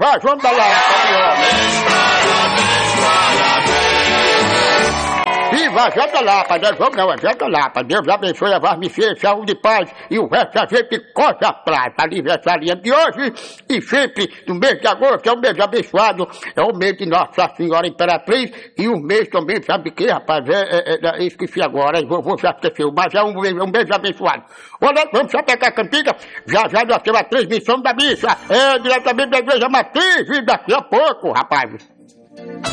Viva João da Lapa! Viva João da Lapa, não é João não, é João da Lapa. Deus abençoe a Varmicê, saúde e paz. E o resto a gente corre atrás. Aniversariante de hoje e sempre no mês de agosto, é um mês abençoado. É o mês de Nossa Senhora Imperatriz. E o mês também, sabe o que, rapaz? Esqueci agora, vou já esquecer. Mas é um mês abençoado. Olha, vamos só pegar a cantiga. Já nós temos a transmissão da missa. É diretamente da Igreja Matriz. E daqui a pouco, rapaz.